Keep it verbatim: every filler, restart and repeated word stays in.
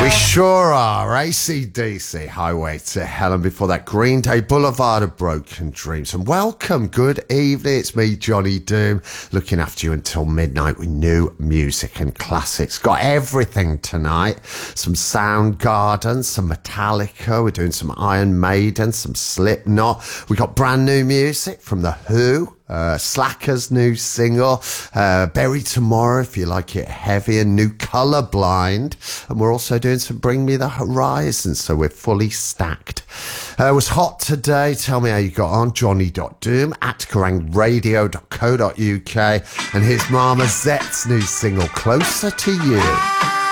Sure are. A C D C, Highway to Hell, and before that, Green Day, Boulevard of Broken Dreams. And welcome, good evening, it's me, Johnny Doom, looking after you until midnight with new music and classics. Got everything tonight. Some Soundgarden, some Metallica, we're doing some Iron Maiden, some Slipknot. We got brand new music from The Who. Uh, Slacker's new single, uh, Bury Tomorrow if you like it heavy, and new Colourblind, and we're also doing some Bring Me the Horizon, so we're fully stacked. Uh, it was hot today. Tell me how you got on. Johnny dot Doom at kerrang radio dot co dot uk, and here's Mama Zet's new single, Closer to You.